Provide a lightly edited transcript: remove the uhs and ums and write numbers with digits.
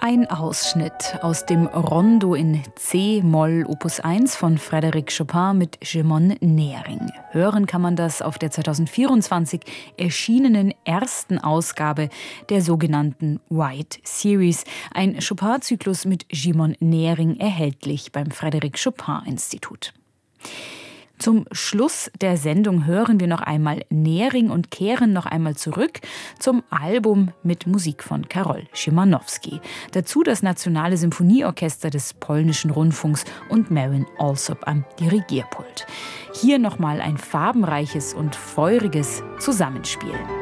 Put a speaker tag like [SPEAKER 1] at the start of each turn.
[SPEAKER 1] Ein Ausschnitt aus dem Rondo in C-Moll Opus 1 von Frédéric Chopin mit Szymon Nehring. Hören kann man das auf der 2024 erschienenen ersten Ausgabe der sogenannten White Series, ein Chopin-Zyklus mit Szymon Nehring, erhältlich beim Frédéric Chopin Institut. Zum Schluss der Sendung hören wir noch einmal Nehring und kehren noch einmal zurück zum Album mit Musik von Karol Szymanowski. Dazu das Nationale Symphonieorchester des polnischen Rundfunks und Marin Alsop am Dirigierpult. Hier nochmal ein farbenreiches und feuriges Zusammenspiel.